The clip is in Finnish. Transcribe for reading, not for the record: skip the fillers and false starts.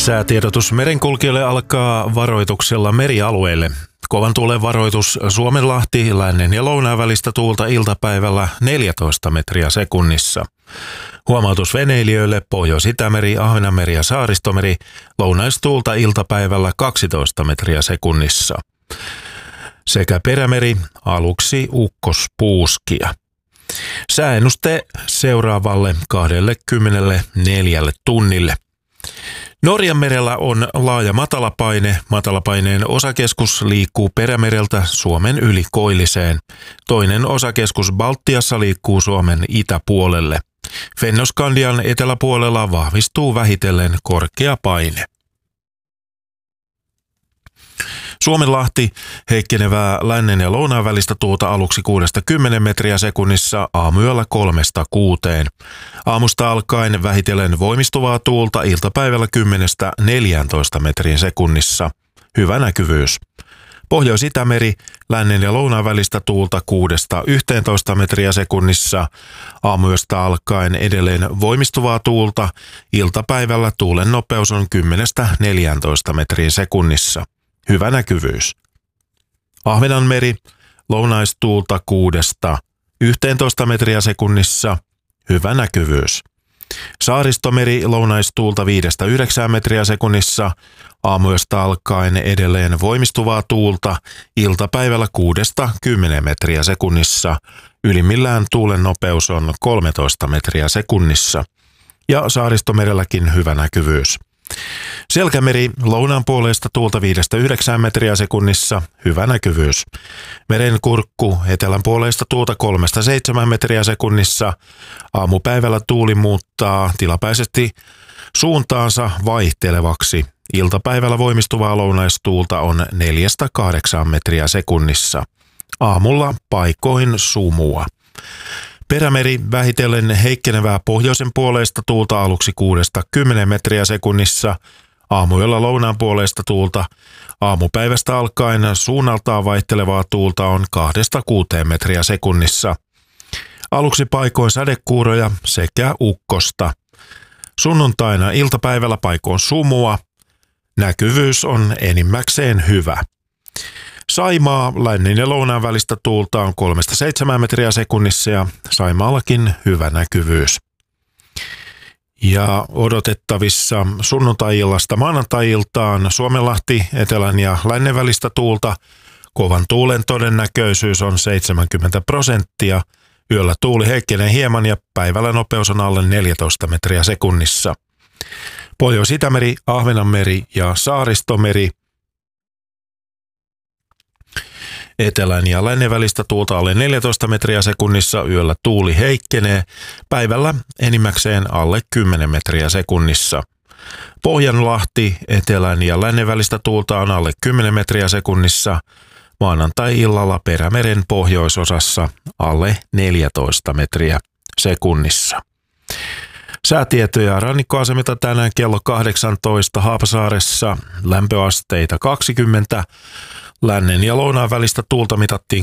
Säätiedotus merenkulkijoille alkaa varoituksella merialueille. Kovan tuulen varoitus Suomenlahti, lännen ja lounaan välistä tuulta iltapäivällä 14 metriä sekunnissa. Huomautus veneilijöille Pohjois-Itämeri, Ahvenanmeri ja Saaristomeri, lounaistuulta iltapäivällä 12 metriä sekunnissa. Sekä Perämeri, aluksi ukkospuuskia. Sääennuste seuraavalle 24 tunnille. Norjan merellä on laaja matalapaine. Matalapaineen osakeskus liikkuu Perämereltä Suomen yli koilliseen. Toinen osakeskus Baltiassa liikkuu Suomen itäpuolelle. Fennoskandian eteläpuolella vahvistuu vähitellen korkea paine. Suomenlahti, heikkenevää lännen ja lounaan välistä tuulta aluksi 6-10 metriä sekunnissa, aamuyöllä 3-6. Aamusta alkaen vähitellen voimistuvaa tuulta iltapäivällä 10-14 metrin sekunnissa. Hyvä näkyvyys. Pohjois-Itämeri, lännen ja lounaan välistä tuulta 6-11 metriä sekunnissa. Aamuyöstä alkaen edelleen voimistuvaa tuulta. Iltapäivällä tuulen nopeus on 10-14 metrin sekunnissa. Hyvä näkyvyys. Ahvenanmeri, lounaistuulta 6-11 metriä sekunnissa. Hyvä näkyvyys. Saaristomeri, lounaistuulta 5-9 metriä sekunnissa. Aamuyöstä alkaen edelleen voimistuvaa tuulta. Iltapäivällä 6-10 metriä sekunnissa. Ylimmillään tuulen nopeus on 13 metriä sekunnissa. Ja Saaristomerelläkin hyvä näkyvyys. Selkämeri, lounaan puoleista tuulta 5-9 metriä sekunnissa, hyvä näkyvyys. Merenkurkku, etelän puoleista tuulta 3-7 metriä sekunnissa. Aamupäivällä tuuli muuttaa tilapäisesti suuntaansa vaihtelevaksi. Iltapäivällä voimistuvaa lounaistuulta on 4-8 metriä sekunnissa. Aamulla paikoin sumua. Perämeri, vähitellen heikkenevää pohjoisen puoleista tuulta aluksi 6-10 metriä sekunnissa. Aamuyöllä lounaan puoleista tuulta. Aamupäivästä alkaen suunnaltaan vaihtelevaa tuulta on 2-6 metriä sekunnissa. Aluksi paikoin sadekuuroja sekä ukkosta. Sunnuntaina iltapäivällä paikoin sumua. Näkyvyys on enimmäkseen hyvä. Saimaa, lännen ja lounaan välistä tuulta on 3-7 metriä sekunnissa ja Saimaallakin hyvä näkyvyys. Ja odotettavissa sunnuntai-illasta maanantai-iltaan Suomenlahti, etelän ja lännen välistä tuulta. Kovan tuulen todennäköisyys on 70%. Yöllä tuuli heikkenee hieman ja päivällä nopeus on alle 14 metriä sekunnissa. Pohjois-Itämeri, Ahvenanmeri ja Saaristomeri. Etelän ja lännen välistä tuulta alle 14 metriä sekunnissa, yöllä tuuli heikkenee, päivällä enimmäkseen alle 10 metriä sekunnissa. Pohjanlahti, etelän ja lännen välistä tuulta on alle 10 metriä sekunnissa, maanantai-illalla Perämeren pohjoisosassa alle 14 metriä sekunnissa. Säätietoja rannikkoasemilta tänään kello 18 Haapasaaressa, lämpöasteita 20, lännen ja lounaan välistä tuulta mitattiin